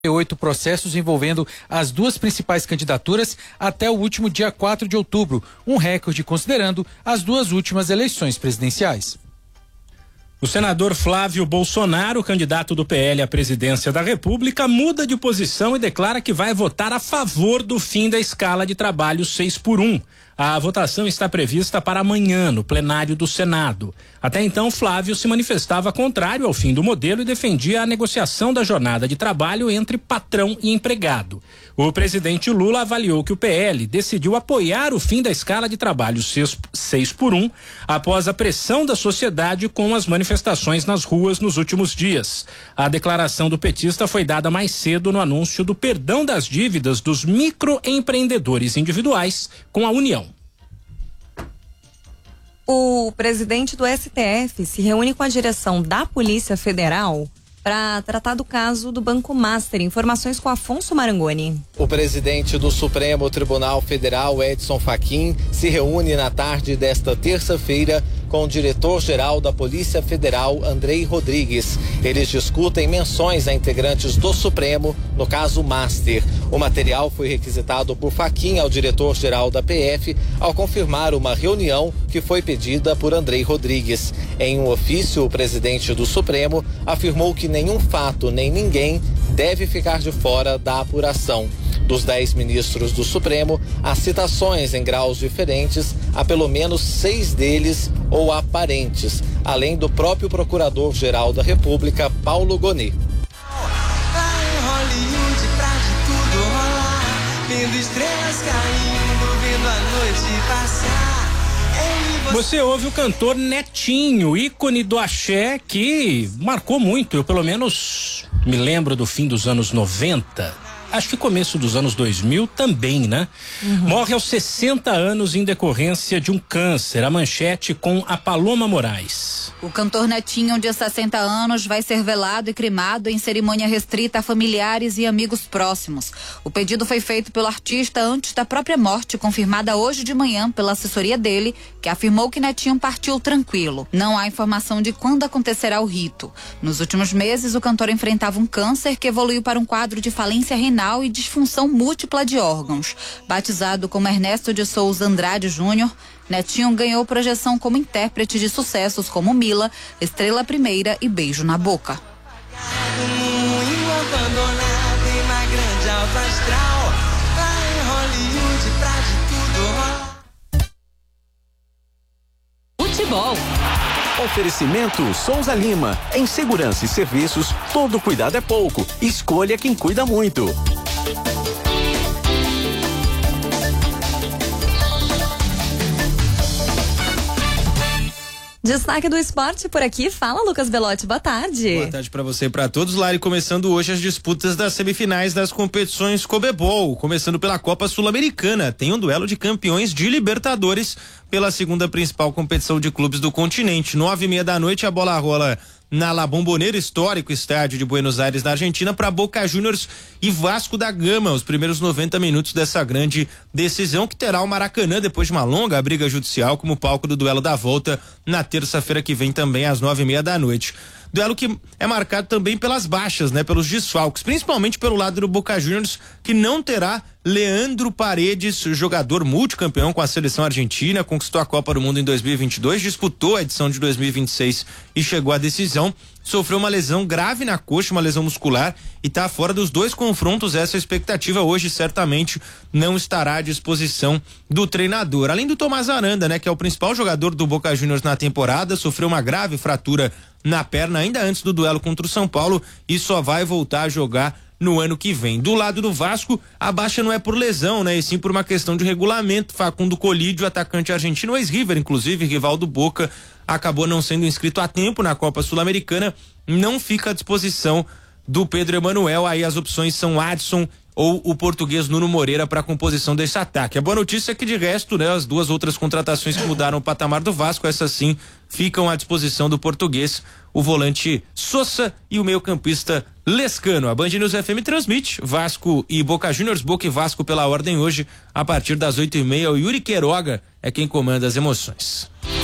8 processos envolvendo as duas principais candidaturas até o último dia 4 de outubro, um recorde considerando as duas últimas eleições presidenciais. O senador Flávio Bolsonaro, candidato do PL à presidência da República, muda de posição e declara que vai votar a favor do fim da escala de trabalho 6x1. A votação está prevista para amanhã, no plenário do Senado. Até então, Flávio se manifestava contrário ao fim do modelo e defendia a negociação da jornada de trabalho entre patrão e empregado. O presidente Lula avaliou que o PL decidiu apoiar o fim da escala de trabalho 6x1 após a pressão da sociedade com as manifestações nas ruas nos últimos dias. A declaração do petista foi dada mais cedo no anúncio do perdão das dívidas dos microempreendedores individuais com a União. O presidente do STF se reúne com a direção da Polícia Federal para tratar do caso do Banco Master. Informações com Afonso Marangoni. O presidente do Supremo Tribunal Federal, Edson Fachin, se reúne na tarde desta terça-feira com o diretor-geral da Polícia Federal, Andrei Rodrigues. Eles discutem menções a integrantes do Supremo no caso Master. O material foi requisitado por Fachin ao diretor-geral da PF ao confirmar uma reunião que foi pedida por Andrei Rodrigues. Em um ofício, o presidente do Supremo afirmou que nenhum fato nem ninguém deve ficar de fora da apuração. Dos 10 ministros do Supremo, há citações em graus diferentes a pelo menos 6 deles ou a parentes, além do próprio Procurador-Geral da República, Paulo Gonet. Lá em Hollywood, pra de tudo rolar, vendo estrelas caindo, vendo a noite passar. Você ouve o cantor Netinho, ícone do axé, que marcou muito. Eu pelo menos me lembro do fim dos anos 90. Acho que começo dos anos 2000 também, né? Morre aos 60 anos em decorrência de um câncer. A manchete com a Paloma Moraes. O cantor Netinho, de 60 anos, vai ser velado e cremado em cerimônia restrita a familiares e amigos próximos. O pedido foi feito pelo artista antes da própria morte, confirmada hoje de manhã pela assessoria dele, que afirmou que Netinho partiu tranquilo. Não há informação de quando acontecerá o rito. Nos últimos meses, o cantor enfrentava um câncer que evoluiu para um quadro de falência renal e disfunção múltipla de órgãos. Batizado como Ernesto de Souza Andrade Júnior, Netinho ganhou projeção como intérprete de sucessos como Mila, Estrela Primeira e Beijo na Boca. Futebol. Oferecimento Souza Lima. Em segurança e serviços, todo cuidado é pouco. Escolha quem cuida muito. Destaque do esporte por aqui. Fala, Lucas Belotti. Boa tarde. Boa tarde para você e para todos. Lari, começando hoje as disputas das semifinais das competições Conmebol. Começando pela Copa Sul-Americana. Tem um duelo de campeões de Libertadores pela segunda principal competição de clubes do continente. 9:30 da noite, a bola rola na La Bombonera, histórico estádio de Buenos Aires, na Argentina, para Boca Juniors e Vasco da Gama, os primeiros 90 minutos dessa grande decisão, que terá o Maracanã, depois de uma longa briga judicial, como palco do duelo da volta na terça-feira que vem, também às 9:30 da noite. Duelo que é marcado também pelas baixas, né? Pelos desfalques, principalmente pelo lado do Boca Juniors, que não terá Leandro Paredes, jogador multicampeão com a seleção argentina, conquistou a Copa do Mundo em 2022, disputou a edição de 2026 e chegou à decisão. Sofreu uma lesão grave na coxa, uma lesão muscular, e está fora dos 2 confrontos. Essa é a expectativa. Hoje certamente não estará à disposição do treinador. Além do Tomás Aranda, né, que é o principal jogador do Boca Juniors na temporada, sofreu uma grave fratura na perna ainda antes do duelo contra o São Paulo e só vai voltar a jogar no ano que vem. Do lado do Vasco, a baixa não é por lesão, né, e sim por uma questão de regulamento. Facundo Colídio, atacante argentino, ex-River, inclusive, rival do Boca, acabou não sendo inscrito a tempo na Copa Sul-Americana, não fica à disposição do Pedro Emanuel. Aí as opções são Adson ou o português Nuno Moreira para a composição desse ataque. A boa notícia é que, de resto, né, as duas outras contratações que mudaram o patamar do Vasco, essas sim ficam à disposição do português, o volante Sosa e o meio-campista Lescano. A Band News FM transmite Vasco e Boca Juniors, Boca e Vasco pela ordem hoje, a partir das 8:30. O Yuri Queiroga é quem comanda as emoções.